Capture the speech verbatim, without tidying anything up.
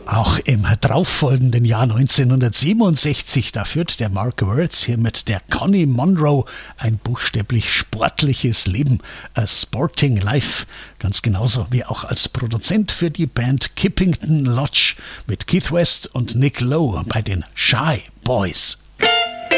Auch im darauffolgenden Jahr neunzehnhundertsiebenundsechzig, da führt der Mark Wirtz hier mit der Connie Monroe ein buchstäblich sportliches Leben, a sporting life, ganz genauso wie auch als Produzent für die Band Kippington Lodge mit Keith West und Nick Lowe bei den Shy Boys.